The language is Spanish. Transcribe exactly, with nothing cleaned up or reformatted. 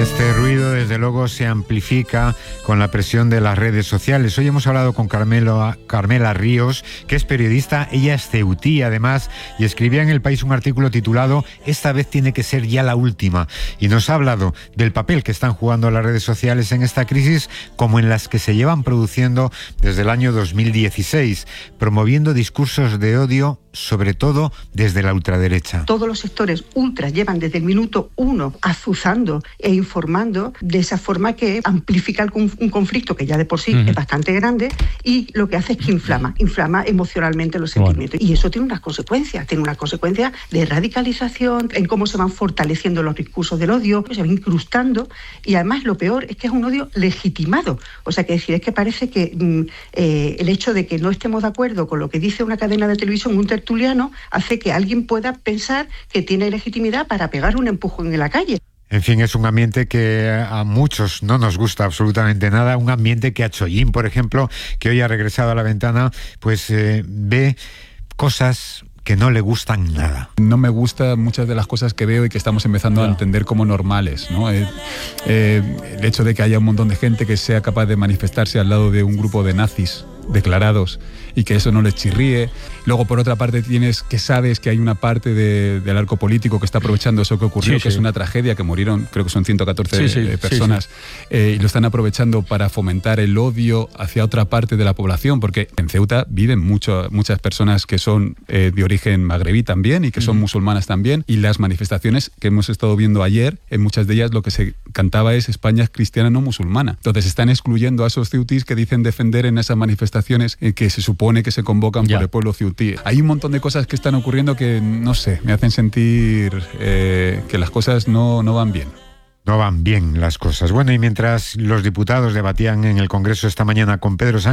este ruido, desde luego, se amplifica con la presión de las redes sociales. Hoy hemos hablado con Carmelo, Carmela Ríos, que es periodista. Ella es ceutí, además, y escribía en El País un artículo titulado «Esta vez tiene que ser ya la última». Y nos ha hablado del papel que están jugando las redes sociales en esta crisis, como en las que se llevan produciendo desde el año dos mil dieciséis, promoviendo discursos de odio, sobre todo desde la ultraderecha. Todos los sectores ultras llevan desde el minuto uno azuzando e informando de esa forma que amplifica un conflicto que ya de por sí uh-huh. es bastante grande, y lo que hace es que inflama, inflama emocionalmente los sentimientos. Bueno. Y eso tiene unas consecuencias, tiene unas consecuencias de radicalización, en cómo se van fortaleciendo los discursos del odio, se va incrustando, y además lo peor es que es un odio legitimado. O sea, que decir, es que parece que mm, eh, el hecho de que no estemos de acuerdo con lo que dice una cadena de televisión, un tertuliano, hace que alguien pueda pensar que tiene legitimidad para pegar un empujón en la calle. En fin, es un ambiente que a muchos no nos gusta absolutamente nada, un ambiente que a Chollín, por ejemplo, que hoy ha regresado a la ventana, pues eh, ve cosas que no le gustan nada. No me gustan muchas de las cosas que veo y que estamos empezando claro. a entender como normales, ¿no? Eh, eh, el hecho de que haya un montón de gente que sea capaz de manifestarse al lado de un grupo de nazis declarados y que eso no les chirríe. Luego, por otra parte, tienes que sabes que hay una parte de, del arco político que está aprovechando eso que ocurrió, sí, que sí. es una tragedia, que murieron, creo que son ciento catorce sí, sí, eh, personas, sí, sí. Eh, y lo están aprovechando para fomentar el odio hacia otra parte de la población, porque en Ceuta viven mucho, muchas personas que son eh, de origen magrebí también y que son uh-huh. musulmanas también, y las manifestaciones que hemos estado viendo ayer, en muchas de ellas lo que se cantaba es España es cristiana, no musulmana. Entonces están excluyendo a esos ceutíes que dicen defender en esas manifestaciones eh, que se supone que se convocan ya. por el pueblo ceutí. Hay un montón de cosas que están ocurriendo que, no sé, me hacen sentir eh, que las cosas no, no van bien. No van bien las cosas. Bueno, y mientras los diputados debatían en el Congreso esta mañana con Pedro Sánchez,